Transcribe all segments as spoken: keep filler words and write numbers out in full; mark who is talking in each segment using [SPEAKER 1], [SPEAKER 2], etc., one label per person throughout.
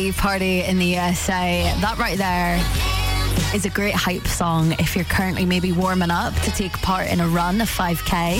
[SPEAKER 1] Party in the U S A. That right there is a great hype song if you're currently maybe warming up to take part in a run, a five K.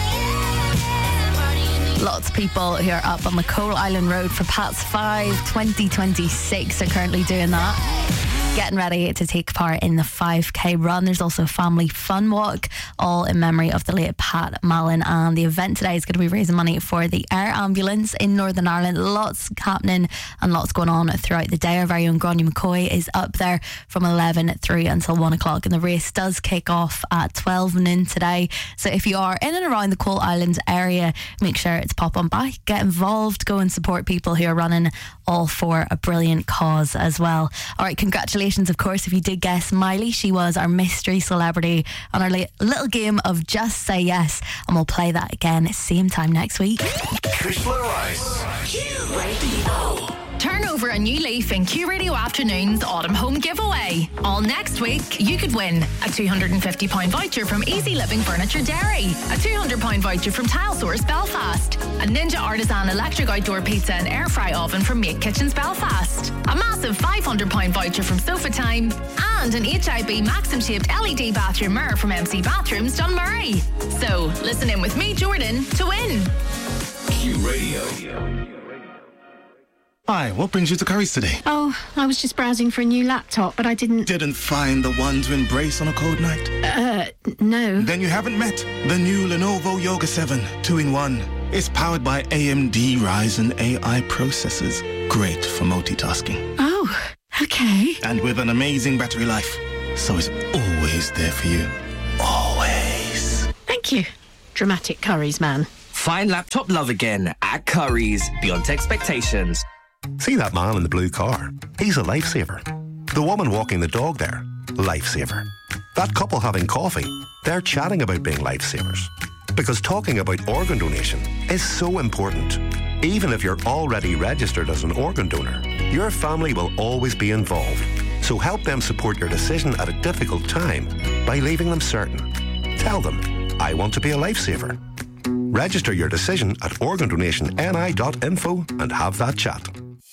[SPEAKER 1] Lots of people who are up on the Coal Island Road for Pat's five twenty twenty-six are currently doing that, getting ready to take part in the five K run. There's also a family fun walk, all in memory of the late Pat Mallon. And the event today is going to be raising money for the air ambulance in Northern Ireland. Lots happening and lots going on throughout the day. Our very own Grania McCoy is up there from eleven through until one o'clock, and the race does kick off at twelve noon today. So if you are in and around the Coal Islands area, make sure to pop on by, get involved, go and support people who are running, all for a brilliant cause as well. All right, congratulations, of course, if you did guess Miley. She was our mystery celebrity on our li- little game of Just Say Yes, and we'll play that again same time next week.
[SPEAKER 2] Kushla Rice, Q Radio.
[SPEAKER 3] Turn over a new leaf in Q Radio Afternoon's Autumn Home Giveaway. All next week, you could win a two hundred fifty pounds voucher from Easy Living Furniture Derry, a two hundred pounds voucher from Tile Source Belfast, a Ninja Artisan electric outdoor pizza and air fry oven from Make Kitchens Belfast, a massive five hundred pounds voucher from Sofa Time, and an H I B Maxim shaped L E D bathroom mirror from M C Bathrooms Dunmurray. So, listen in with me, Jordan, to win.
[SPEAKER 2] Q Radio.
[SPEAKER 4] Hi, what brings you to Curry's today?
[SPEAKER 5] Oh, I was just browsing for a new laptop, but I didn't...
[SPEAKER 4] Didn't find the one to embrace on a cold night?
[SPEAKER 5] Uh, no.
[SPEAKER 4] Then you haven't met the new Lenovo Yoga seven two in one. It's powered by A M D Ryzen A I processors. Great for multitasking.
[SPEAKER 5] Oh, okay.
[SPEAKER 4] And with an amazing battery life. So it's always there for you. Always.
[SPEAKER 5] Thank you, dramatic Curry's man.
[SPEAKER 6] Find laptop love again at Curry's, beyond expectations.
[SPEAKER 7] See that man in the blue car? He's a lifesaver. The woman walking the dog there? Lifesaver. That couple having coffee? They're chatting about being lifesavers. Because talking about organ donation is so important. Even if you're already registered as an organ donor, your family will always be involved. So help them support your decision at a difficult time by leaving them certain. Tell them, I want to be a lifesaver. Register your decision at organ donation n i dot info and have that chat.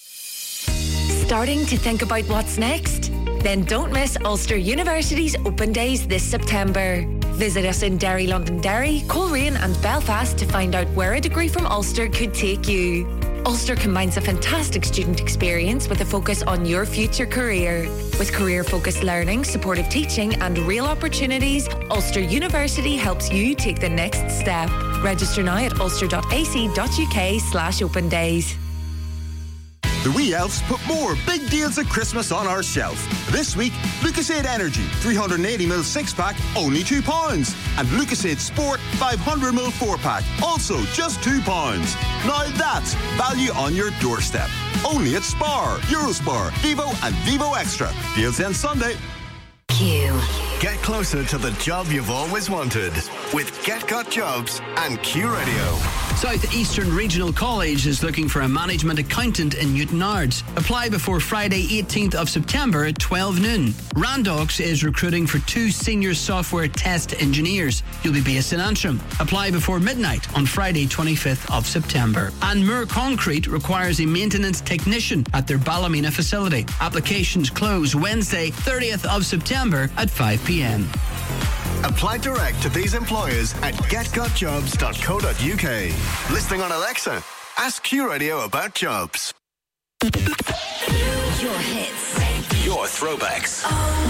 [SPEAKER 8] Starting to think about what's next? Then don't miss Ulster University's Open Days this September. Visit us in Derry, Londonderry, Coleraine and Belfast to find out where a degree from Ulster could take you. Ulster combines a fantastic student experience with a focus on your future career. With career-focused learning, supportive teaching and real opportunities, Ulster University helps you take the next step. Register now at ulster.ac.uk slash open days.
[SPEAKER 9] The wee elves put more big deals at Christmas on our shelf. This week, Lucasade Energy three hundred eighty milliliter six pack, only two pounds. And Lucasade Sport five hundred milliliter four pack, also just two pounds. Now that's value on your doorstep. Only at Spar, Eurospar, Vivo and Vivo Extra. Deals end Sunday.
[SPEAKER 2] Q. Get closer to the job you've always wanted with Get Got Jobs and Q Radio.
[SPEAKER 10] South Eastern Regional College is looking for a management accountant in Newtownards. Apply before Friday eighteenth of September at twelve noon. Randox is recruiting for two senior software test engineers. You'll be based in Antrim. Apply before midnight on Friday twenty-fifth of September. And Moore Concrete requires a maintenance technician at their Ballymena facility. Applications close Wednesday thirtieth of September at five p.m.
[SPEAKER 2] Apply direct to these employers at get got jobs dot co dot uk. Listening on Alexa, ask Q Radio about jobs.
[SPEAKER 11] Your hits.
[SPEAKER 2] Your throwbacks.
[SPEAKER 11] Oh.